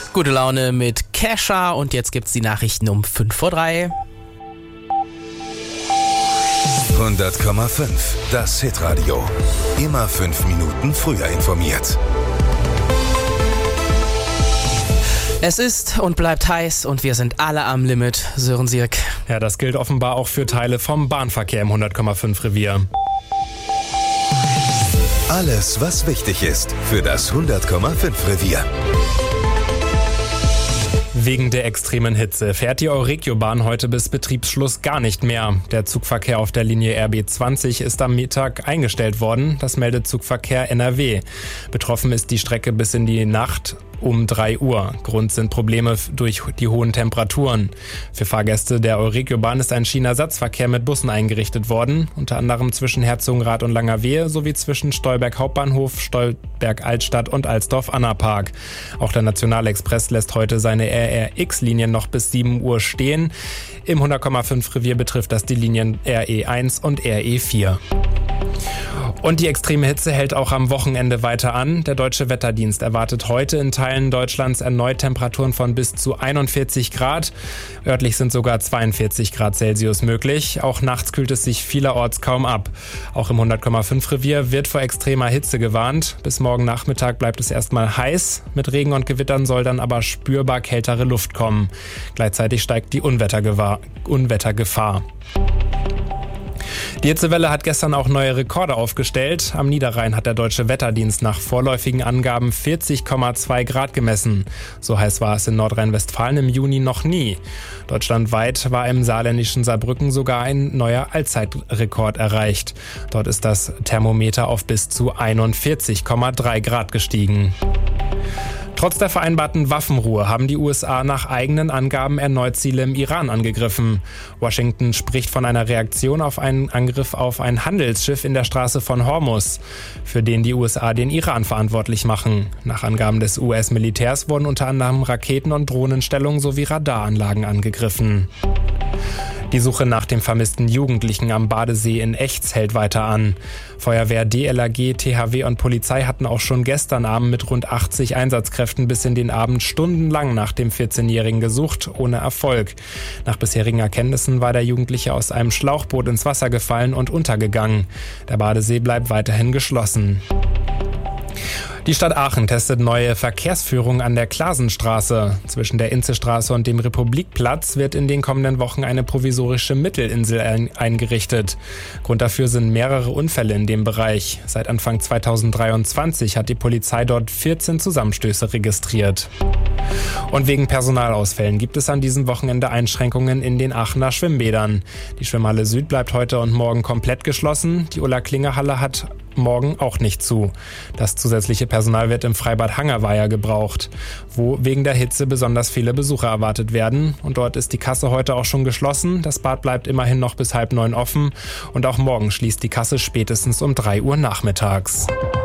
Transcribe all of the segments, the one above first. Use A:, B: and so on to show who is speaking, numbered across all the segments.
A: Gute Laune mit Kesha und jetzt gibt's die Nachrichten um 5:03.
B: 100,5, das Hitradio. Immer 5 Minuten früher informiert.
A: Es ist und bleibt heiß und wir sind alle am Limit. Sören Sirk.
C: Ja, das gilt offenbar auch für Teile vom Bahnverkehr im 100,5 Revier.
B: Alles, was wichtig ist für das 100,5 Revier.
C: Wegen der extremen Hitze fährt die Euregiobahn heute bis Betriebsschluss gar nicht mehr. Der Zugverkehr auf der Linie RB 20 ist am Mittag eingestellt worden. Das meldet Zugverkehr NRW. Betroffen ist die Strecke bis in die Nacht um 3 Uhr. Grund sind Probleme durch die hohen Temperaturen. Für Fahrgäste der Euregiobahn ist ein Schienenersatzverkehr mit Bussen eingerichtet worden, unter anderem zwischen Herzogenrath und Langerwehe sowie zwischen Stolberg Hauptbahnhof, Stolberg Altstadt und Alsdorf-Annapark. Auch der Nationalexpress lässt heute seine RRX-Linien noch bis 7 Uhr stehen. Im 100,5 Revier betrifft das die Linien RE1 und RE4. Und die extreme Hitze hält auch am Wochenende weiter an. Der Deutsche Wetterdienst erwartet heute in Teilen Deutschlands erneut Temperaturen von bis zu 41 Grad. Örtlich sind sogar 42 Grad Celsius möglich. Auch nachts kühlt es sich vielerorts kaum ab. Auch im 100,5 Revier wird vor extremer Hitze gewarnt. Bis morgen Nachmittag bleibt es erstmal heiß. Mit Regen und Gewittern soll dann aber spürbar kältere Luft kommen. Gleichzeitig steigt die Unwettergefahr. Die Hitzewelle hat gestern auch neue Rekorde aufgestellt. Am Niederrhein hat der Deutsche Wetterdienst nach vorläufigen Angaben 40,2 Grad gemessen. So heiß war es in Nordrhein-Westfalen im Juni noch nie. Deutschlandweit war im saarländischen Saarbrücken sogar ein neuer Allzeitrekord erreicht. Dort ist das Thermometer auf bis zu 41,3 Grad gestiegen. Trotz der vereinbarten Waffenruhe haben die USA nach eigenen Angaben erneut Ziele im Iran angegriffen. Washington spricht von einer Reaktion auf einen Angriff auf ein Handelsschiff in der Straße von Hormuz, für den die USA den Iran verantwortlich machen. Nach Angaben des US-Militärs wurden unter anderem Raketen- und Drohnenstellungen sowie Radaranlagen angegriffen. Die Suche nach dem vermissten Jugendlichen am Badesee in Echts hält weiter an. Feuerwehr, DLRG, THW und Polizei hatten auch schon gestern Abend mit rund 80 Einsatzkräften bis in den Abend stundenlang nach dem 14-Jährigen gesucht, ohne Erfolg. Nach bisherigen Erkenntnissen war der Jugendliche aus einem Schlauchboot ins Wasser gefallen und untergegangen. Der Badesee bleibt weiterhin geschlossen. Die Stadt Aachen testet neue Verkehrsführung an der Klasenstraße. Zwischen der Inzestraße und dem Republikplatz wird in den kommenden Wochen eine provisorische Mittelinsel eingerichtet. Grund dafür sind mehrere Unfälle in dem Bereich. Seit Anfang 2023 hat die Polizei dort 14 Zusammenstöße registriert. Und wegen Personalausfällen gibt es an diesem Wochenende Einschränkungen in den Aachener Schwimmbädern. Die Schwimmhalle Süd bleibt heute und morgen komplett geschlossen. Die Ulla-Klinger-Halle hat morgen auch nicht zu. Das zusätzliche Personal wird im Freibad Hangerweiher gebraucht, wo wegen der Hitze besonders viele Besucher erwartet werden. Und dort ist die Kasse heute auch schon geschlossen. Das Bad bleibt immerhin noch bis 8:30 offen. Und auch morgen schließt die Kasse spätestens um 3 Uhr nachmittags.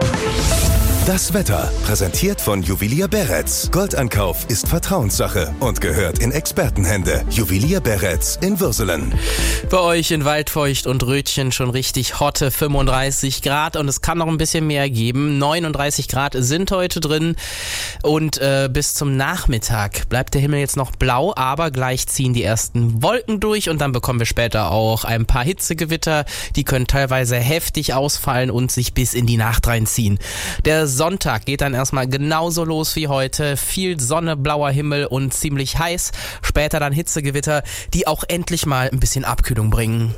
B: Das Wetter, präsentiert von Juwelier Beretz. Goldankauf ist Vertrauenssache und gehört in Expertenhände. Juwelier Beretz in Würselen.
A: Bei euch in Waldfeucht und Rötchen schon richtig hotte 35 Grad und es kann noch ein bisschen mehr geben. 39 Grad sind heute drin und bis zum Nachmittag bleibt der Himmel jetzt noch blau, aber gleich ziehen die ersten Wolken durch und dann bekommen wir später auch ein paar Hitzegewitter. Die können teilweise heftig ausfallen und sich bis in die Nacht reinziehen. Der Sonntag geht dann erstmal genauso los wie heute. Viel Sonne, blauer Himmel und ziemlich heiß. Später dann Hitzegewitter, die auch endlich mal ein bisschen Abkühlung bringen.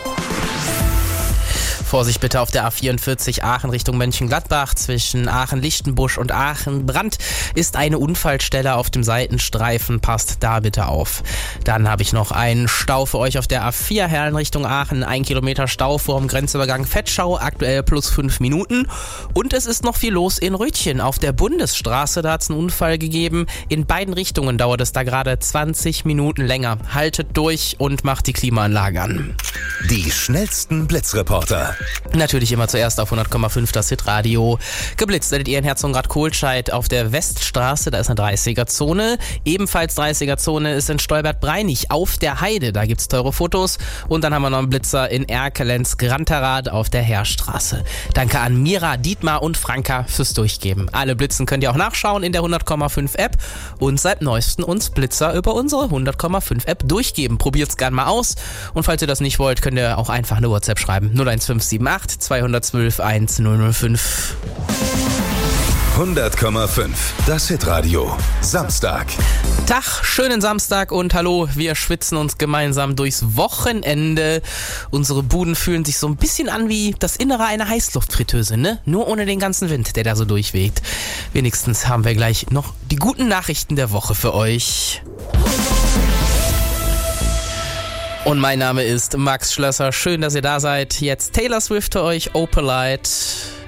A: Vorsicht bitte auf der A44 Aachen Richtung Mönchengladbach. Zwischen Aachen-Lichtenbusch und Aachen-Brand ist eine Unfallstelle auf dem Seitenstreifen. Passt da bitte auf. Dann habe ich noch einen Stau für euch auf der A4 Herlen Richtung Aachen. 1 Kilometer Stau vor dem Grenzübergang Vetschau. Aktuell plus 5 Minuten. Und es ist noch viel los in Rötchen. Auf der Bundesstraße, da hat es einen Unfall gegeben. In beiden Richtungen dauert es da gerade 20 Minuten länger. Haltet durch und macht die Klimaanlage an.
B: Die schnellsten Blitzreporter.
A: Natürlich immer zuerst auf 100,5 das Hitradio. Geblitzt werdet ihr in Herzogenrath-Kohlscheid auf der Weststraße, da ist eine 30er-Zone. Ebenfalls 30er-Zone ist in Stolbert-Breinig auf der Heide, da gibt's teure Fotos. Und dann haben wir noch einen Blitzer in Erkelenz Granterath auf der Heerstraße. Danke an Mira, Dietmar und Franka fürs Durchgeben. Alle Blitzen könnt ihr auch nachschauen in der 100,5 App und seit neuestem uns Blitzer über unsere 100,5 App durchgeben. Probiert's gern mal aus und falls ihr das nicht wollt, könnt ihr auch einfach eine WhatsApp schreiben. 01578 212 1005.
B: 100,5. Das Hitradio. Samstag.
A: Tag, schönen Samstag und hallo, wir schwitzen uns gemeinsam durchs Wochenende. Unsere Buden fühlen sich so ein bisschen an wie das Innere einer Heißluftfritteuse, ne? Nur ohne den ganzen Wind, der da so durchweht. Wenigstens haben wir gleich noch die guten Nachrichten der Woche für euch. Und mein Name ist Max Schlösser. Schön, dass ihr da seid. Jetzt Taylor Swift für euch, Opalite.